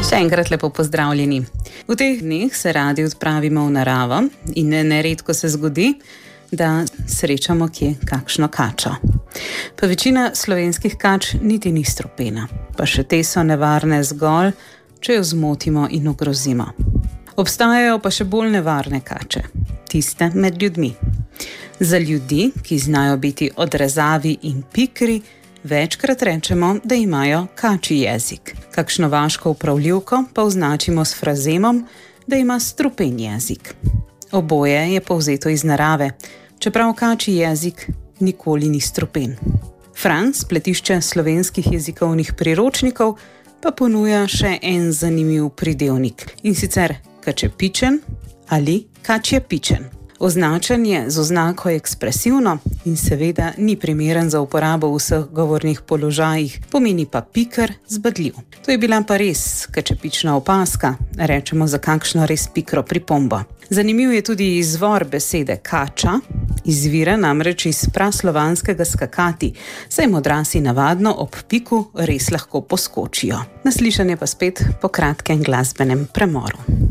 Še enkrat lepo pozdravljeni. V teh dneh se radi odpravimo v naravo in neredko se zgodi, da srečamo kje kakšno kačo. Pa večina slovenskih kač niti ni strupena, pa še te so nevarne zgolj, če jo zmotimo in ogrozimo. Obstajajo pa še bolj nevarne kače, tiste med ljudmi. Za ljudi, ki znajo biti odrezavi in pikri, večkrat rečemo, da imajo kačji jezik. Kakšno vaško upravljivko pa označimo s frazemom, da ima strupen jezik. Oboje je povzeto iz narave, čeprav kačji jezik nikoli ni strupen. Franc, spletišče slovenskih jezikovnih priročnikov, pa ponuja še en zanimiv pridevnik, in sicer kačepičen ali kačjepičen. Označen je z oznako ekspresivno in seveda ni primeren za uporabo v vseh govornih položajih, pomeni pa piker, zbadljiv. To je bila pa res kačepična opazka, rečemo za kakšno res pikro pripombo. Zanimiv je tudi izvor besede kača, izvira namreč iz praslovanskega skakati, saj modrasi navadno ob piku res lahko poskočijo. Naslišanje pa spet po kratkem glasbenem premoru.